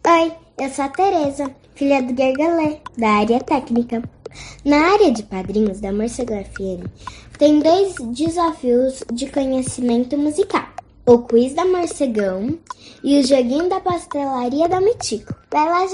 Oi, eu sou a Tereza, filha do Gargalê, da área técnica. Na área de padrinhos da Morcego FM, tem 2 desafios de conhecimento musical. O quiz da Morcegão e o joguinho da pastelaria da Mitico. Vai lá,